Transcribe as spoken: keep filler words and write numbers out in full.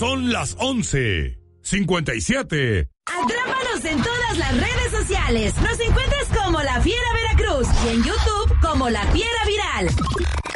Son las once cincuenta y siete. Atrápanos en todas las redes sociales. Nos encuentras como La Fiera Veracruz y en YouTube como La Fiera Viral.